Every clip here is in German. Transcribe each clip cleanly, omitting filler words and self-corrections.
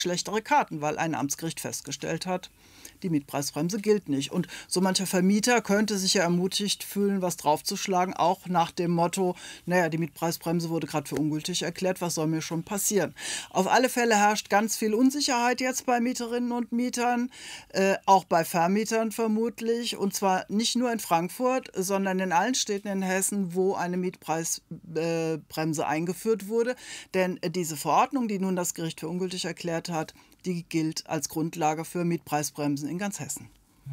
schlechtere Karten, weil ein Amtsgericht festgestellt hat, die Mietpreisbremse gilt nicht. Und so mancher Vermieter könnte sich ja ermutigt fühlen, was draufzuschlagen, auch nach dem Motto, naja, die Mietpreisbremse wurde gerade für ungültig erklärt, was soll mir schon passieren? Auf alle Fälle herrscht ganz viel Unsicherheit jetzt bei Mieterinnen und Mietern, auch bei Vermietern vermutlich, und zwar nicht nur in Frankfurt, sondern in allen Städten in Hessen, wo eine Mietpreisbremse eingeführt wurde. Denn diese Verordnung, die nun das Gericht für ungültig erklärt hat, die gilt als Grundlage für Mietpreisbremsen in ganz Hessen.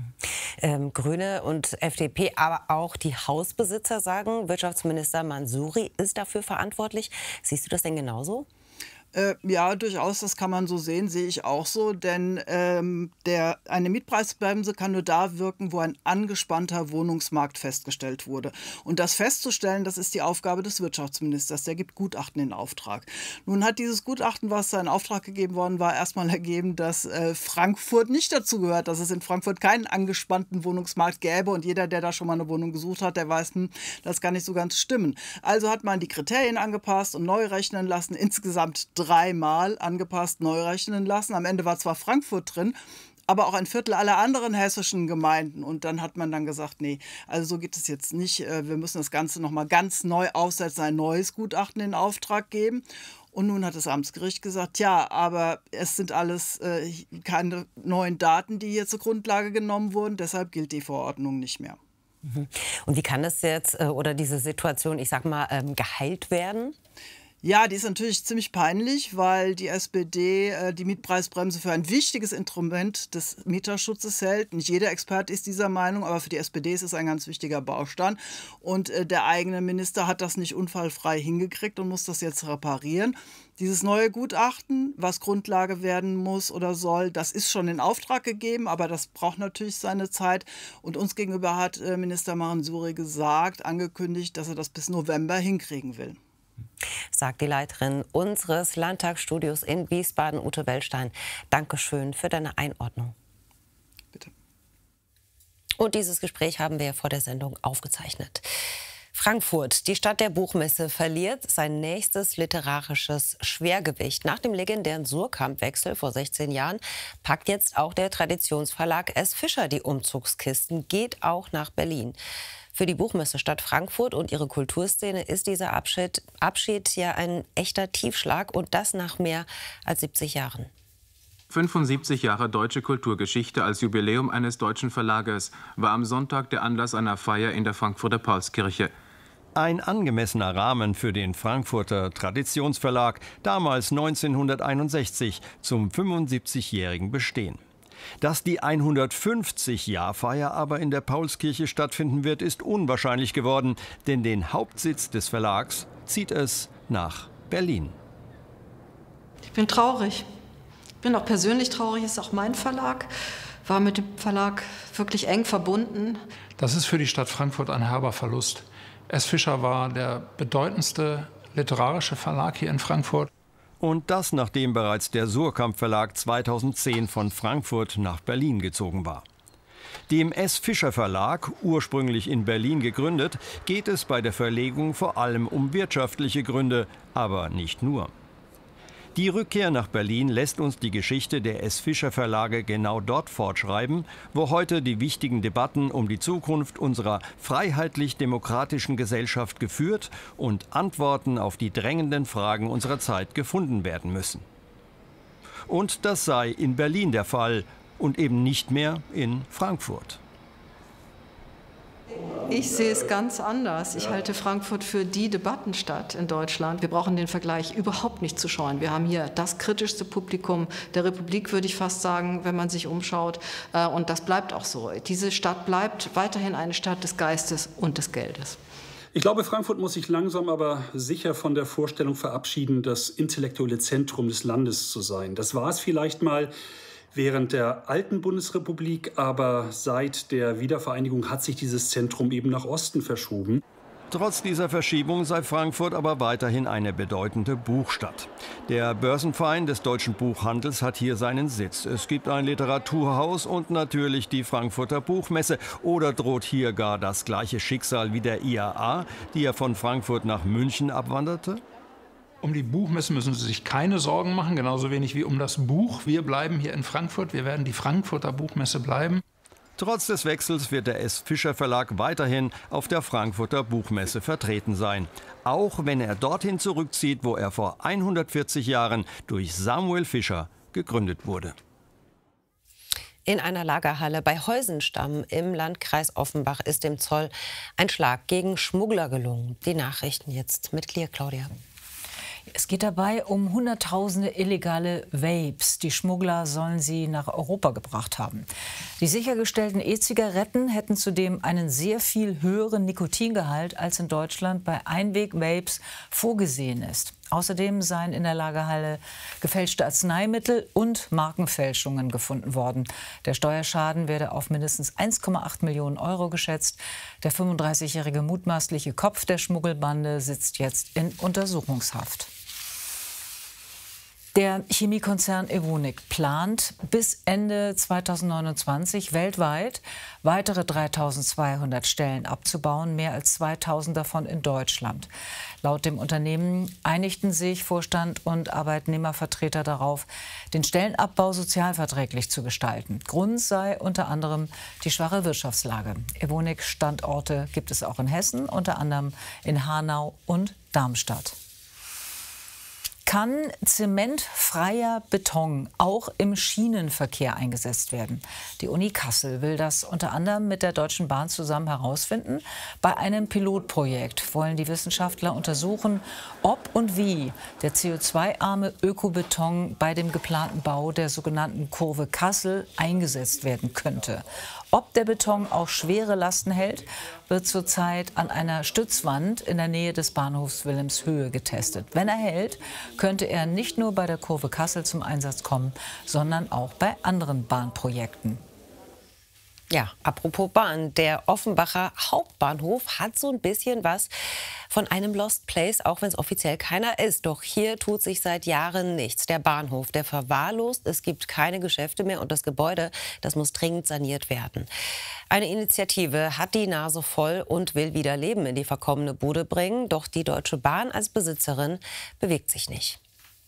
Grüne und FDP, aber auch die Hausbesitzer sagen, Wirtschaftsminister Mansouri ist dafür verantwortlich. Siehst du das denn genauso? Ja, durchaus, das kann man so sehen, sehe ich auch so, denn eine Mietpreisbremse kann nur da wirken, wo ein angespannter Wohnungsmarkt festgestellt wurde. Und das festzustellen, das ist die Aufgabe des Wirtschaftsministers, der gibt Gutachten in Auftrag. Nun hat dieses Gutachten, was da in Auftrag gegeben worden war, erstmal ergeben, dass Frankfurt nicht dazu gehört, dass es in Frankfurt keinen angespannten Wohnungsmarkt gäbe, und jeder, der da schon mal eine Wohnung gesucht hat, der weiß, das kann nicht so ganz stimmen. Also hat man die Kriterien angepasst und neu rechnen lassen, insgesamt 3-mal angepasst, neu rechnen lassen. Am Ende war zwar Frankfurt drin, aber auch ein Viertel aller anderen hessischen Gemeinden. Und dann hat man dann gesagt, nee, also so geht es jetzt nicht. Wir müssen das Ganze nochmal ganz neu aufsetzen, ein neues Gutachten in Auftrag geben. Und nun hat das Amtsgericht gesagt, ja, aber es sind alles keine neuen Daten, die hier zur Grundlage genommen wurden. Deshalb gilt die Verordnung nicht mehr. Und wie kann das jetzt oder diese Situation, ich sag mal, geheilt werden? Ja, die ist natürlich ziemlich peinlich, weil die SPD die Mietpreisbremse für ein wichtiges Instrument des Mieterschutzes hält. Nicht jeder Experte ist dieser Meinung, aber für die SPD ist es ein ganz wichtiger Baustein. Und der eigene Minister hat das nicht unfallfrei hingekriegt und muss das jetzt reparieren. Dieses neue Gutachten, was Grundlage werden muss oder soll, das ist schon in Auftrag gegeben, aber das braucht natürlich seine Zeit. Und uns gegenüber hat Minister Mansouri angekündigt, dass er das bis November hinkriegen will. Sagt die Leiterin unseres Landtagsstudios in Wiesbaden, Ute Wellstein. Dankeschön für deine Einordnung. Bitte. Und dieses Gespräch haben wir vor der Sendung aufgezeichnet. Frankfurt, die Stadt der Buchmesse, verliert sein nächstes literarisches Schwergewicht. Nach dem legendären Suhrkamp-Wechsel vor 16 Jahren packt jetzt auch der Traditionsverlag S. Fischer die Umzugskisten, geht auch nach Berlin. Für die Buchmessestadt Frankfurt und ihre Kulturszene ist dieser Abschied ja ein echter Tiefschlag, und das nach mehr als 70 Jahren. 75 Jahre deutsche Kulturgeschichte als Jubiläum eines deutschen Verlages war am Sonntag der Anlass einer Feier in der Frankfurter Paulskirche. Ein angemessener Rahmen für den Frankfurter Traditionsverlag, damals 1961 zum 75-jährigen Bestehen. Dass die 150-Jahr-Feier aber in der Paulskirche stattfinden wird, ist unwahrscheinlich geworden, denn den Hauptsitz des Verlags zieht es nach Berlin. Ich bin traurig. Ich bin auch persönlich traurig, es ist auch mein Verlag, war mit dem Verlag wirklich eng verbunden. Das ist für die Stadt Frankfurt ein herber Verlust. S. Fischer war der bedeutendste literarische Verlag hier in Frankfurt. Und das, nachdem bereits der Suhrkamp Verlag 2010 von Frankfurt nach Berlin gezogen war. Dem S. Fischer Verlag, ursprünglich in Berlin gegründet, geht es bei der Verlegung vor allem um wirtschaftliche Gründe, aber nicht nur. Die Rückkehr nach Berlin lässt uns die Geschichte der S. Fischer Verlage genau dort fortschreiben, wo heute die wichtigen Debatten um die Zukunft unserer freiheitlich-demokratischen Gesellschaft geführt und Antworten auf die drängenden Fragen unserer Zeit gefunden werden müssen. Und das sei in Berlin der Fall und eben nicht mehr in Frankfurt. Ich sehe es ganz anders. Ich halte Frankfurt für die Debattenstadt in Deutschland. Wir brauchen den Vergleich überhaupt nicht zu scheuen. Wir haben hier das kritischste Publikum der Republik, würde ich fast sagen, wenn man sich umschaut. Und das bleibt auch so. Diese Stadt bleibt weiterhin eine Stadt des Geistes und des Geldes. Ich glaube, Frankfurt muss sich langsam aber sicher von der Vorstellung verabschieden, das intellektuelle Zentrum des Landes zu sein. Das war es vielleicht mal während der alten Bundesrepublik, aber seit der Wiedervereinigung hat sich dieses Zentrum eben nach Osten verschoben. Trotz dieser Verschiebung sei Frankfurt aber weiterhin eine bedeutende Buchstadt. Der Börsenverein des deutschen Buchhandels hat hier seinen Sitz. Es gibt ein Literaturhaus und natürlich die Frankfurter Buchmesse. Oder droht hier gar das gleiche Schicksal wie der IAA, die ja von Frankfurt nach München abwanderte? Um die Buchmesse müssen Sie sich keine Sorgen machen, genauso wenig wie um das Buch. Wir bleiben hier in Frankfurt, wir werden die Frankfurter Buchmesse bleiben. Trotz des Wechsels wird der S. Fischer Verlag weiterhin auf der Frankfurter Buchmesse vertreten sein. Auch wenn er dorthin zurückzieht, wo er vor 140 Jahren durch Samuel Fischer gegründet wurde. In einer Lagerhalle bei Heusenstamm im Landkreis Offenbach ist dem Zoll ein Schlag gegen Schmuggler gelungen. Die Nachrichten jetzt mit Claudia. Es geht dabei um Hunderttausende illegale Vapes. Die Schmuggler sollen sie nach Europa gebracht haben. Die sichergestellten E-Zigaretten hätten zudem einen sehr viel höheren Nikotingehalt, als in Deutschland bei Einweg-Vapes vorgesehen ist. Außerdem seien in der Lagerhalle gefälschte Arzneimittel und Markenfälschungen gefunden worden. Der Steuerschaden werde auf mindestens 1,8 Millionen Euro geschätzt. Der 35-jährige mutmaßliche Kopf der Schmuggelbande sitzt jetzt in Untersuchungshaft. Der Chemiekonzern Evonik plant bis Ende 2029 weltweit weitere 3.200 Stellen abzubauen, mehr als 2.000 davon in Deutschland. Laut dem Unternehmen einigten sich Vorstand und Arbeitnehmervertreter darauf, den Stellenabbau sozialverträglich zu gestalten. Grund sei unter anderem die schwache Wirtschaftslage. Evonik-Standorte gibt es auch in Hessen, unter anderem in Hanau und Darmstadt. Kann zementfreier Beton auch im Schienenverkehr eingesetzt werden? Die Uni Kassel will das unter anderem mit der Deutschen Bahn zusammen herausfinden. Bei einem Pilotprojekt wollen die Wissenschaftler untersuchen, ob und wie der CO2-arme Ökobeton bei dem geplanten Bau der sogenannten Kurve Kassel eingesetzt werden könnte. Ob der Beton auch schwere Lasten hält, wird zurzeit an einer Stützwand in der Nähe des Bahnhofs Wilhelmshöhe getestet. Wenn er hält, könnte er nicht nur bei der Kurve Kassel zum Einsatz kommen, sondern auch bei anderen Bahnprojekten. Ja, apropos Bahn, der Offenbacher Hauptbahnhof hat so ein bisschen was von einem Lost Place, auch wenn es offiziell keiner ist. Doch hier tut sich seit Jahren nichts. Der Bahnhof, der verwahrlost, es gibt keine Geschäfte mehr und das Gebäude, das muss dringend saniert werden. Eine Initiative hat die Nase voll und will wieder Leben in die verkommene Bude bringen. Doch die Deutsche Bahn als Besitzerin bewegt sich nicht.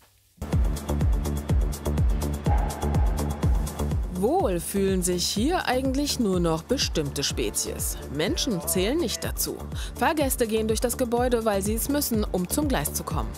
Wohl fühlen sich hier eigentlich nur noch bestimmte Spezies. Menschen zählen nicht dazu. Fahrgäste gehen durch das Gebäude, weil sie es müssen, um zum Gleis zu kommen.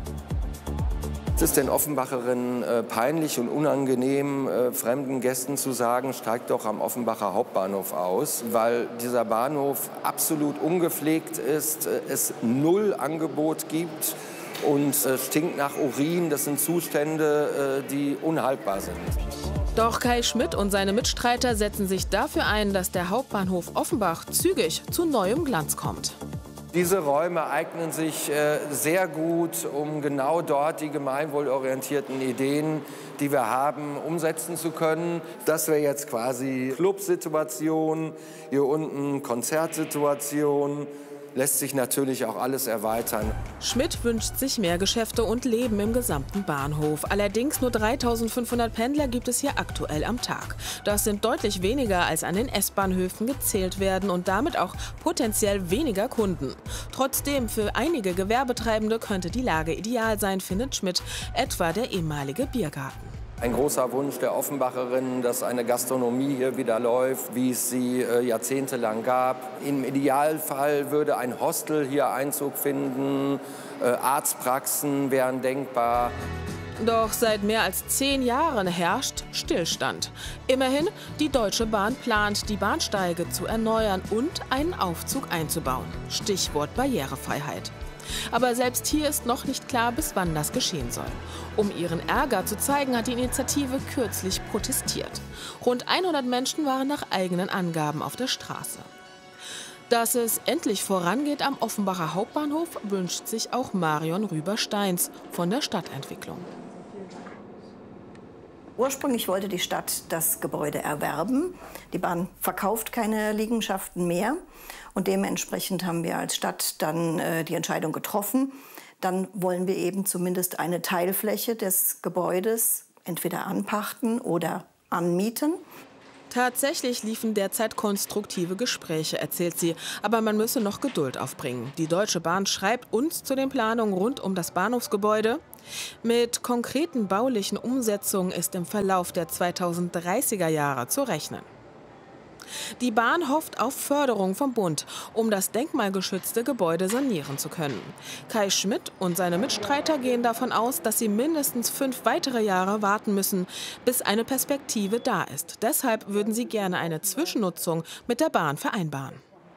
Es ist den Offenbacherinnen peinlich und unangenehm, fremden Gästen zu sagen, steigt doch am Offenbacher Hauptbahnhof aus, weil dieser Bahnhof absolut ungepflegt ist, es null Angebot gibt und stinkt nach Urin. Das sind Zustände, die unhaltbar sind. Doch Kai Schmidt und seine Mitstreiter setzen sich dafür ein, dass der Hauptbahnhof Offenbach zügig zu neuem Glanz kommt. Diese Räume eignen sich sehr gut, um genau dort die gemeinwohlorientierten Ideen, die wir haben, umsetzen zu können. Das wäre jetzt quasi Clubsituation, hier unten Konzertsituation. Lässt sich natürlich auch alles erweitern. Schmidt wünscht sich mehr Geschäfte und Leben im gesamten Bahnhof. Allerdings nur 3.500 Pendler gibt es hier aktuell am Tag. Das sind deutlich weniger, als an den S-Bahnhöfen gezählt werden und damit auch potenziell weniger Kunden. Trotzdem, für einige Gewerbetreibende könnte die Lage ideal sein, findet Schmidt, etwa der ehemalige Biergarten. Ein großer Wunsch der Offenbacherinnen, dass eine Gastronomie hier wieder läuft, wie es sie jahrzehntelang gab. Im Idealfall würde ein Hostel hier Einzug finden, Arztpraxen wären denkbar. Doch seit mehr als 10 Jahren herrscht Stillstand. Immerhin, die Deutsche Bahn plant, die Bahnsteige zu erneuern und einen Aufzug einzubauen. Stichwort Barrierefreiheit. Aber selbst hier ist noch nicht klar, bis wann das geschehen soll. Um ihren Ärger zu zeigen, hat die Initiative kürzlich protestiert. Rund 100 Menschen waren nach eigenen Angaben auf der Straße. Dass es endlich vorangeht am Offenbacher Hauptbahnhof, wünscht sich auch Marion Rüber-Steins von der Stadtentwicklung. Ursprünglich wollte die Stadt das Gebäude erwerben. Die Bahn verkauft keine Liegenschaften mehr. Und dementsprechend haben wir als Stadt dann die Entscheidung getroffen. Dann wollen wir eben zumindest eine Teilfläche des Gebäudes entweder anpachten oder anmieten. Tatsächlich liefen derzeit konstruktive Gespräche, erzählt sie. Aber man müsse noch Geduld aufbringen. Die Deutsche Bahn schreibt uns zu den Planungen rund um das Bahnhofsgebäude. Mit konkreten baulichen Umsetzungen ist im Verlauf der 2030er Jahre zu rechnen. Die Bahn hofft auf Förderung vom Bund, um das denkmalgeschützte Gebäude sanieren zu können. Kai Schmidt und seine Mitstreiter gehen davon aus, dass sie mindestens 5 weitere Jahre warten müssen, bis eine Perspektive da ist. Deshalb würden sie gerne eine Zwischennutzung mit der Bahn vereinbaren.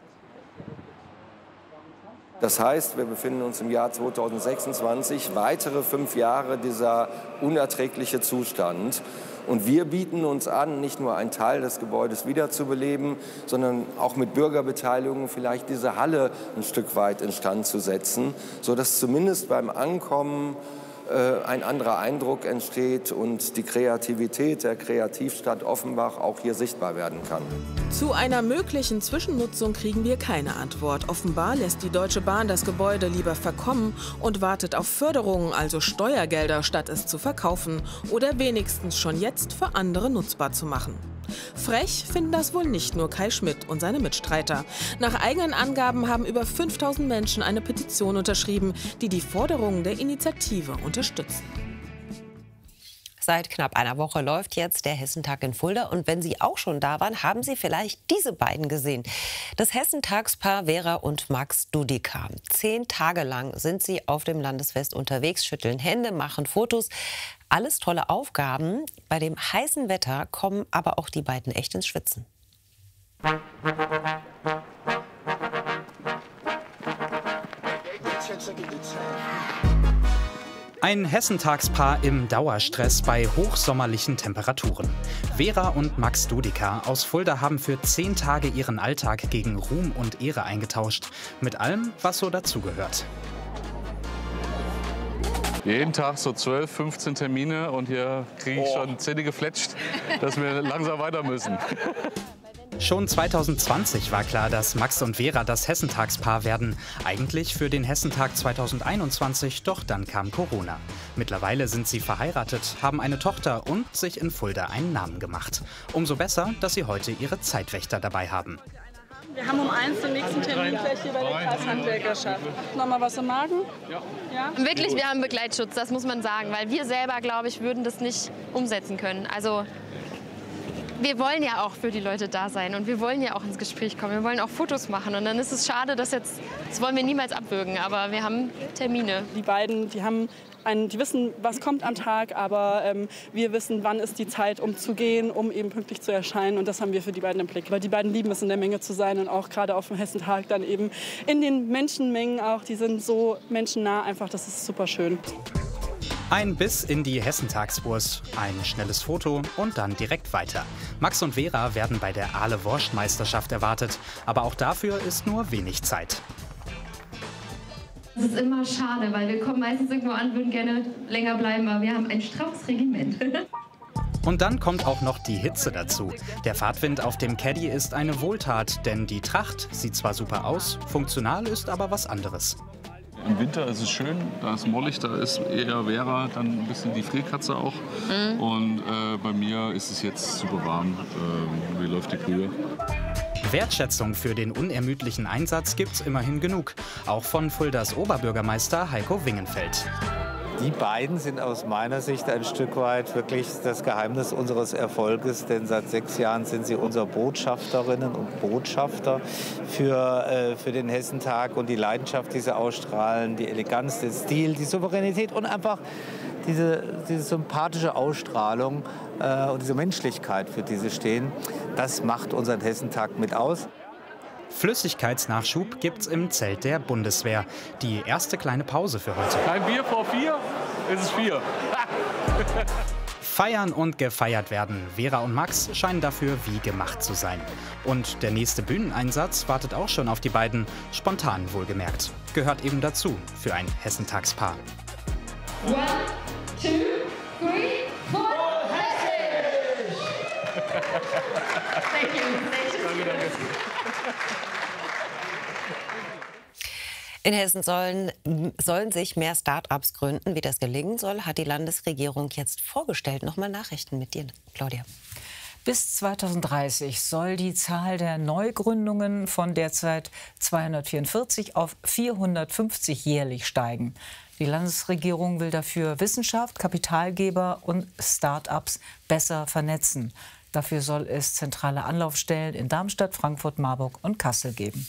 Das heißt, wir befinden uns im Jahr 2026, weitere 5 Jahre dieser unerträgliche Zustand. Und wir bieten uns an, nicht nur einen Teil des Gebäudes wiederzubeleben, sondern auch mit Bürgerbeteiligung vielleicht diese Halle ein Stück weit instand zu setzen, sodass zumindest beim Ankommen ein anderer Eindruck entsteht und die Kreativität der Kreativstadt Offenbach auch hier sichtbar werden kann. Zu einer möglichen Zwischennutzung kriegen wir keine Antwort. Offenbar lässt die Deutsche Bahn das Gebäude lieber verkommen und wartet auf Förderungen, also Steuergelder, statt es zu verkaufen oder wenigstens schon jetzt für andere nutzbar zu machen. Frech finden das wohl nicht nur Kai Schmidt und seine Mitstreiter. Nach eigenen Angaben haben über 5000 Menschen eine Petition unterschrieben, die die Forderungen der Initiative unterstützen. Seit knapp einer Woche läuft jetzt der Hessentag in Fulda. Und wenn Sie auch schon da waren, haben Sie vielleicht diese beiden gesehen. Das Hessentagspaar Vera und Max Dudika. 10 Tage lang sind sie auf dem Landesfest unterwegs, schütteln Hände, machen Fotos. Alles tolle Aufgaben. Bei dem heißen Wetter kommen aber auch die beiden echt ins Schwitzen. Ein Hessentagspaar im Dauerstress bei hochsommerlichen Temperaturen. Vera und Max Dudika aus Fulda haben für 10 Tage ihren Alltag gegen Ruhm und Ehre eingetauscht. Mit allem, was so dazugehört. Jeden Tag so 12, 15 Termine und hier kriege ich schon Zähne gefletscht, dass wir langsam weiter müssen. Schon 2020 war klar, dass Max und Vera das Hessentagspaar werden. Eigentlich für den Hessentag 2021, doch dann kam Corona. Mittlerweile sind sie verheiratet, haben eine Tochter und sich in Fulda einen Namen gemacht. Umso besser, dass sie heute ihre Zeitwächter dabei haben. Wir haben um 1 den nächsten Termin gleich hier bei der Kreishandwerkerschaft. Noch mal was im Magen? Ja. Wirklich, wir haben Begleitschutz, das muss man sagen, weil wir selber, glaube ich, würden das nicht umsetzen können. Also wir wollen ja auch für die Leute da sein und wir wollen ja auch ins Gespräch kommen. Wir wollen auch Fotos machen und dann ist es schade, dass jetzt, das wollen wir niemals abwürgen, aber wir haben Termine. Die beiden, die wissen, was kommt am Tag, aber wir wissen, wann ist die Zeit, um zu gehen, um eben pünktlich zu erscheinen und das haben wir für die beiden im Blick. Weil die beiden lieben es, in der Menge zu sein und auch gerade auf dem Hessentag dann eben in den Menschenmengen auch, die sind so menschennah einfach, das ist super schön. Ein Biss in die Hessentagswurst, ein schnelles Foto und dann direkt weiter. Max und Vera werden bei der Ahle-Wurst-Meisterschaft erwartet, aber auch dafür ist nur wenig Zeit. Das ist immer schade, weil wir kommen meistens irgendwo an, würden gerne länger bleiben, aber wir haben ein straffes Regiment. Und dann kommt auch noch die Hitze dazu. Der Fahrtwind auf dem Caddy ist eine Wohltat, denn die Tracht sieht zwar super aus, funktional ist aber was anderes. Im Winter ist es schön, da ist mollig, da ist eher Vera, dann ein bisschen die Frierkatze auch. Und bei mir ist es jetzt super warm, wie läuft die Brühe. Wertschätzung für den unermüdlichen Einsatz gibt's immerhin genug. Auch von Fuldas Oberbürgermeister Heiko Wingenfeld. Die beiden sind aus meiner Sicht ein Stück weit wirklich das Geheimnis unseres Erfolges, denn seit 6 Jahren sind sie unsere Botschafterinnen und Botschafter für den Hessentag und die Leidenschaft, die sie ausstrahlen, die Eleganz, den Stil, die Souveränität und einfach diese sympathische Ausstrahlung und diese Menschlichkeit, für die sie stehen, das macht unseren Hessentag mit aus. Flüssigkeitsnachschub gibt's im Zelt der Bundeswehr. Die erste kleine Pause für heute. Ein Bier vor 4, ist es 4. Feiern und gefeiert werden. Vera und Max scheinen dafür wie gemacht zu sein. Und der nächste Bühneneinsatz wartet auch schon auf die beiden. Spontan wohlgemerkt. Gehört eben dazu für ein Hessentagspaar. 1, 2, 3, 4. Thank you. Danke. In Hessen sollen sich mehr Start-ups gründen. Wie das gelingen soll, hat die Landesregierung jetzt vorgestellt. Nochmal Nachrichten mit dir, Claudia. Bis 2030 soll die Zahl der Neugründungen von derzeit 244 auf 450 jährlich steigen. Die Landesregierung will dafür Wissenschaft, Kapitalgeber und Start-ups besser vernetzen. Dafür soll es zentrale Anlaufstellen in Darmstadt, Frankfurt, Marburg und Kassel geben.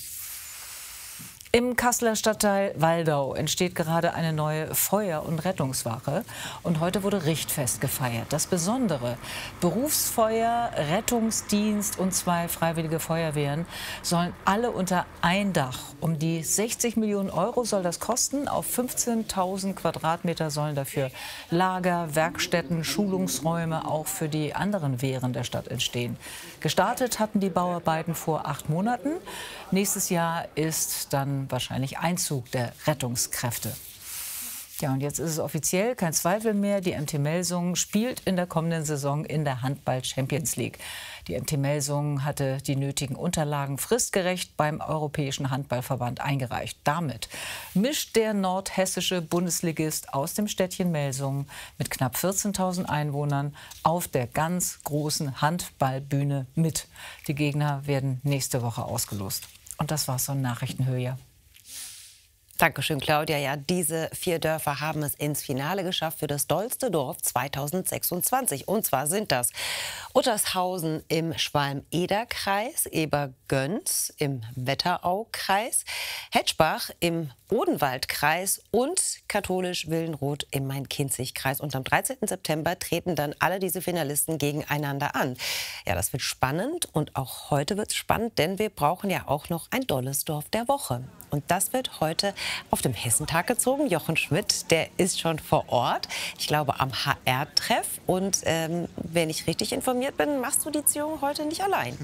Im Kasseler Stadtteil Waldau entsteht gerade eine neue Feuer- und Rettungswache. Und heute wurde Richtfest gefeiert. Das Besondere: Berufsfeuer, Rettungsdienst und 2 freiwillige Feuerwehren sollen alle unter ein Dach. Um die 60 Millionen Euro soll das kosten. Auf 15.000 Quadratmeter sollen dafür Lager, Werkstätten, Schulungsräume auch für die anderen Wehren der Stadt entstehen. Gestartet hatten die Bauarbeiten vor 8 Monaten. Nächstes Jahr ist dann wahrscheinlich Einzug der Rettungskräfte. Ja, und jetzt ist es offiziell, kein Zweifel mehr. Die MT Melsungen spielt in der kommenden Saison in der Handball-Champions League. Die MT Melsungen hatte die nötigen Unterlagen fristgerecht beim Europäischen Handballverband eingereicht. Damit mischt der nordhessische Bundesligist aus dem Städtchen Melsungen mit knapp 14.000 Einwohnern auf der ganz großen Handballbühne mit. Die Gegner werden nächste Woche ausgelost. Und das war so ein Nachrichtenhöher. Dankeschön, Claudia. Ja, diese 4 Dörfer haben es ins Finale geschafft für das dollste Dorf 2026. Und zwar sind das Uttershausen im Schwalm-Eder-Kreis, Ebergöns im Wetteraukreis, Hetschbach im Odenwaldkreis und Katholisch-Willenroth im Main-Kinzig-Kreis. Und am 13. September treten dann alle diese Finalisten gegeneinander an. Ja, das wird spannend und auch heute wird es spannend, denn wir brauchen ja auch noch ein dolles Dorf der Woche. Und das wird heute auf dem Hessentag gezogen. Jochen Schmidt, der ist schon vor Ort, ich glaube am HR-Treff. Und wenn ich richtig informiert bin, machst du die Ziehung heute nicht allein.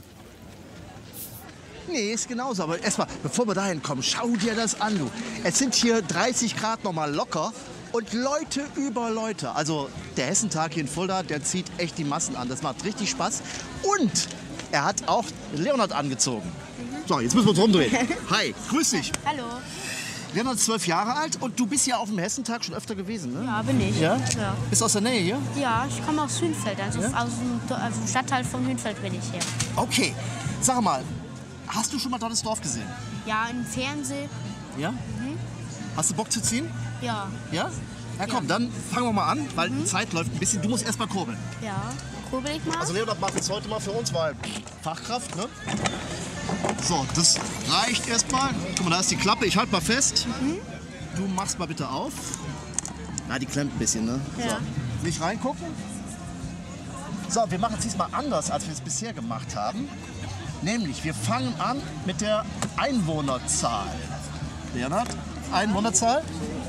Nee, ist genauso. Aber erstmal, bevor wir dahin kommen, schau dir das an, du. Es sind hier 30 Grad noch mal locker und Leute über Leute. Also der Hessentag hier in Fulda, der zieht echt die Massen an. Das macht richtig Spaß. Und er hat auch Leonhard angezogen. So, jetzt müssen wir uns rumdrehen. Hi, grüß dich. Hallo. Leonhard ist 12 Jahre alt und du bist ja auf dem Hessentag schon öfter gewesen, ne? Ja, bin ich. Ja? Ja. Bist aus der Nähe hier? Ja, ich komme aus Hünfeld, also Ja? aus dem Stadtteil von Hünfeld bin ich hier. Okay, sag mal, hast du schon mal das Dorf gesehen? Ja, im Fernsehen. Ja? Hast du Bock zu ziehen? Ja. Ja? Na komm, dann fangen wir mal an, weil die Zeit läuft ein bisschen. Du musst erst mal kurbeln. Ja, kurbel ich mal. Also Leonhard macht es heute mal für uns, weil Fachkraft, ne? So, das reicht erstmal. Guck mal, da ist die Klappe. Ich halte mal fest. Du machst mal bitte auf. Na, die klemmt ein bisschen, ne? Ja. So, nicht reingucken. So, wir machen es diesmal anders, als wir es bisher gemacht haben. Nämlich, wir fangen an mit der Einwohnerzahl. Leonhard, Einwohnerzahl?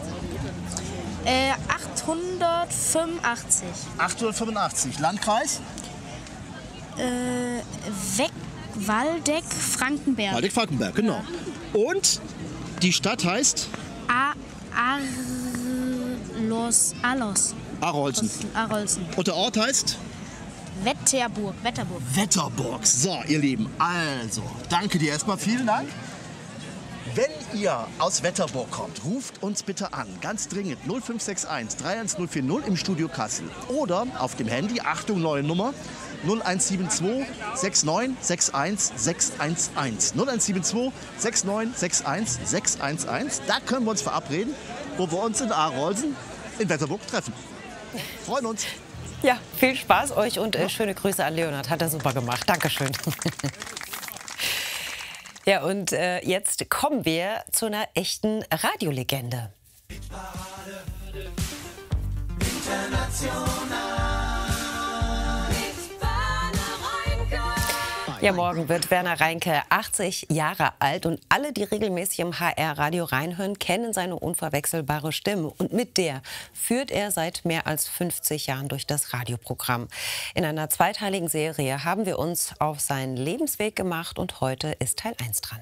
885. 885. Landkreis? Waldeck, Frankenberg. Waldeck-Frankenberg, genau. Und die Stadt heißt? Arolsen. Arolsen. Und der Ort heißt? Wetterburg. Wetterburg. So, ihr Lieben, also, danke dir erstmal, vielen Dank. Wenn ihr aus Wetterburg kommt, ruft uns bitte an, ganz dringend 0561 31040 im Studio Kassel oder auf dem Handy, Achtung, neue Nummer, 0172 6961 611. 0172 6961 611. Da können wir uns verabreden, wo wir uns in Arolsen in Wetterburg treffen. Freuen uns. Ja, viel Spaß euch und schöne Grüße an Leonhard. Hat er super gemacht. Dankeschön. Ja, und jetzt kommen wir zu einer echten Radiolegende. Ja, morgen wird Werner Reinke 80 Jahre alt und alle, die regelmäßig im HR-Radio reinhören, kennen seine unverwechselbare Stimme. Und mit der führt er seit mehr als 50 Jahren durch das Radioprogramm. In einer zweiteiligen Serie haben wir uns auf seinen Lebensweg gemacht und heute ist Teil 1 dran.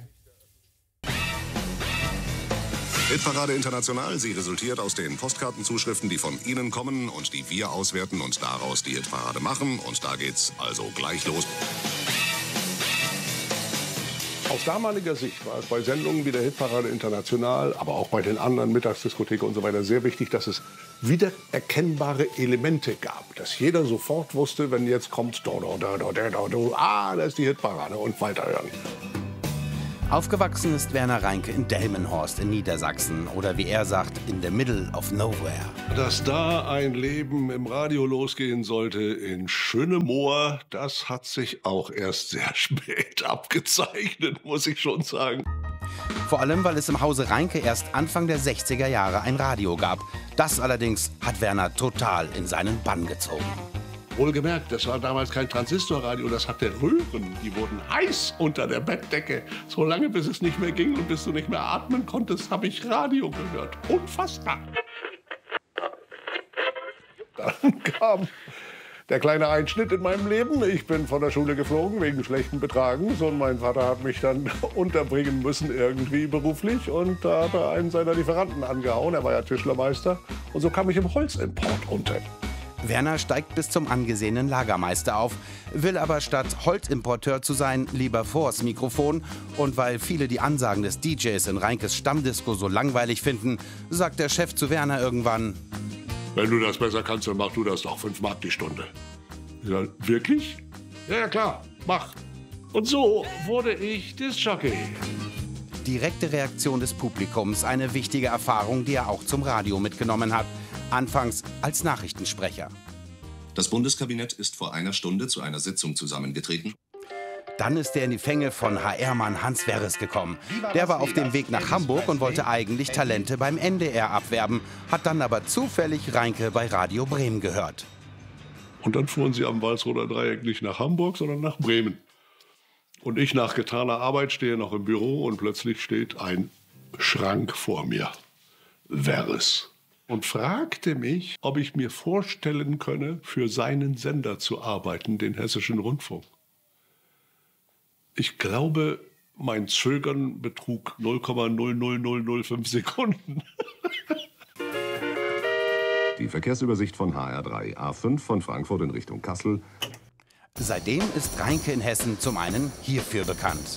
Hitparade International, sie resultiert aus den Postkartenzuschriften, die von Ihnen kommen und die wir auswerten und daraus die Hitparade machen. Und da geht's also gleich los. Aus damaliger Sicht war es bei Sendungen wie der Hitparade International, aber auch bei den anderen Mittagsdiskotheken und so weiter sehr wichtig, dass es wiedererkennbare Elemente gab. Dass jeder sofort wusste, wenn jetzt kommt, da ist die Hitparade und weiterhören. Aufgewachsen ist Werner Reinke in Delmenhorst in Niedersachsen oder wie er sagt, in the middle of nowhere. Dass da ein Leben im Radio losgehen sollte in Schönemoor, das hat sich auch erst sehr spät abgezeichnet, muss ich schon sagen. Vor allem, weil es im Hause Reinke erst Anfang der 60er Jahre ein Radio gab. Das allerdings hat Werner total in seinen Bann gezogen. Wohlgemerkt, das war damals kein Transistorradio, das hatte Röhren. Die wurden heiß unter der Bettdecke. So lange, bis es nicht mehr ging und bis du nicht mehr atmen konntest, habe ich Radio gehört. Unfassbar. Dann kam der kleine Einschnitt in meinem Leben. Ich bin von der Schule geflogen wegen schlechten Betragens und mein Vater hat mich dann unterbringen müssen irgendwie beruflich und da hat er einen seiner Lieferanten angehauen. Er war ja Tischlermeister und so kam ich im Holzimport unter. Werner steigt bis zum angesehenen Lagermeister auf, will aber statt Holzimporteur zu sein, lieber vors Mikrofon. Und weil viele die Ansagen des DJs in Reinkes Stammdisco so langweilig finden, sagt der Chef zu Werner irgendwann: Wenn du das besser kannst, dann mach du das doch, 5 Mark die Stunde. Ich sag, wirklich? Ja, klar, mach. Und so wurde ich Diskjockey. Direkte Reaktion des Publikums, eine wichtige Erfahrung, die er auch zum Radio mitgenommen hat. Anfangs als Nachrichtensprecher. Das Bundeskabinett ist vor einer Stunde zu einer Sitzung zusammengetreten. Dann ist er in die Fänge von HR-Mann Hans Werres gekommen. Der war auf dem Weg nach Hamburg und wollte eigentlich Talente beim NDR abwerben, hat dann aber zufällig Reinke bei Radio Bremen gehört. Und dann fuhren sie am Walsroder Dreieck nicht nach Hamburg, sondern nach Bremen. Und ich nach getaner Arbeit stehe noch im Büro und plötzlich steht ein Schrank vor mir. Werres. Und fragte mich, ob ich mir vorstellen könne, für seinen Sender zu arbeiten, den Hessischen Rundfunk. Ich glaube, mein Zögern betrug 0,00005 Sekunden. Die Verkehrsübersicht von HR3, A5 von Frankfurt in Richtung Kassel. Seitdem ist Reinke in Hessen zum einen hierfür bekannt.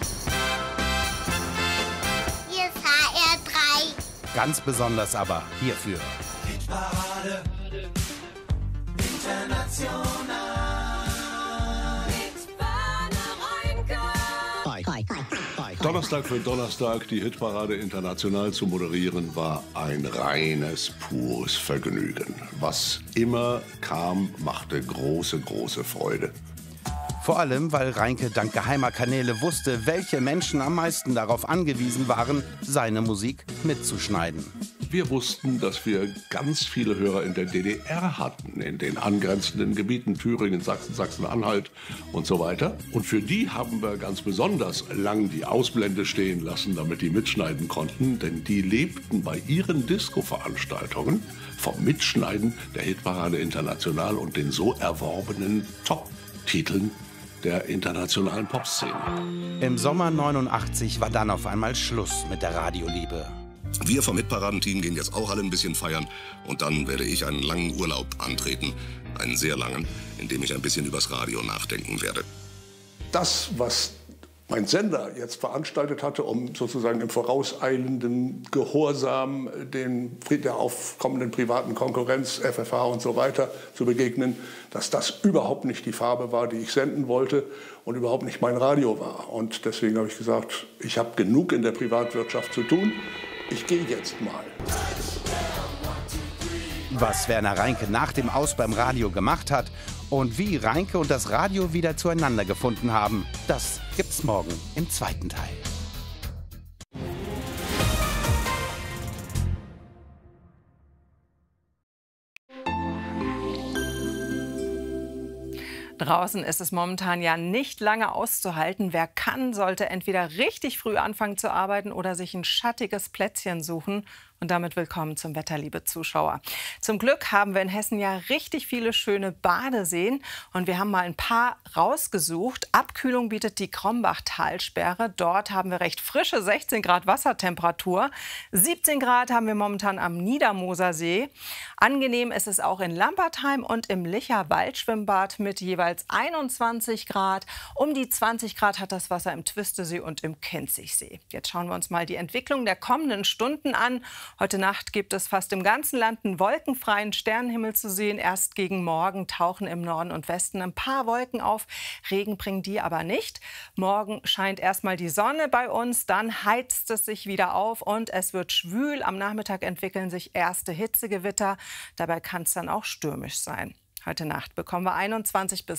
Hier ist HR3. Ganz besonders aber hierfür. Hitparade, international. Donnerstag für Donnerstag die Hitparade international zu moderieren, war ein reines, pures Vergnügen. Was immer kam, machte große, große Freude. Vor allem, weil Reinke dank geheimer Kanäle wusste, welche Menschen am meisten darauf angewiesen waren, seine Musik mitzuschneiden. Wir wussten, dass wir ganz viele Hörer in der DDR hatten, in den angrenzenden Gebieten Thüringen, Sachsen, Sachsen-Anhalt und so weiter. Und für die haben wir ganz besonders lang die Ausblende stehen lassen, damit die mitschneiden konnten, denn die lebten bei ihren Disco-Veranstaltungen vom Mitschneiden der Hitparade International und den so erworbenen Top-Titeln der internationalen Popszene. Im Sommer 89 war dann auf einmal Schluss mit der Radioliebe. Wir vom Hitparadenteam gehen jetzt auch alle ein bisschen feiern und dann werde ich einen langen Urlaub antreten, einen sehr langen, in dem ich ein bisschen übers Radio nachdenken werde. Das, was mein Sender jetzt veranstaltet hatte, um sozusagen im vorauseilenden Gehorsam der aufkommenden privaten Konkurrenz, FFH und so weiter, zu begegnen, dass das überhaupt nicht die Farbe war, die ich senden wollte und überhaupt nicht mein Radio war. Und deswegen habe ich gesagt, ich habe genug in der Privatwirtschaft zu tun. Ich gehe jetzt mal. Was Werner Reinke nach dem Aus beim Radio gemacht hat und wie Reinke und das Radio wieder zueinander gefunden haben, das gibt's morgen im zweiten Teil. Draußen ist es momentan ja nicht lange auszuhalten. Wer kann, sollte entweder richtig früh anfangen zu arbeiten oder sich ein schattiges Plätzchen suchen. Und damit willkommen zum Wetter, liebe Zuschauer. Zum Glück haben wir in Hessen ja richtig viele schöne Badeseen und wir haben mal ein paar rausgesucht. Abkühlung bietet die Krombach-Talsperre. Dort haben wir recht frische 16 Grad Wassertemperatur. 17 Grad haben wir momentan am Niedermoser See. Angenehm ist es auch in Lampertheim und im Licher Waldschwimmbad mit jeweils 21 Grad. Um die 20 Grad hat das Wasser im Twistesee und im Kinzigsee. Jetzt schauen wir uns mal die Entwicklung der kommenden Stunden an. Heute Nacht gibt es fast im ganzen Land einen wolkenfreien Sternenhimmel zu sehen. Erst gegen Morgen tauchen im Norden und Westen ein paar Wolken auf. Regen bringen die aber nicht. Morgen scheint erstmal die Sonne bei uns, dann heizt es sich wieder auf und es wird schwül. Am Nachmittag entwickeln sich erste Hitzegewitter. Dabei kann es dann auch stürmisch sein. Heute Nacht bekommen wir 21 bis